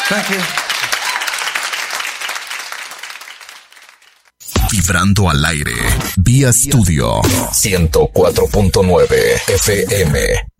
Thank you. Vibrando al aire, vía estudio 104.9 FM.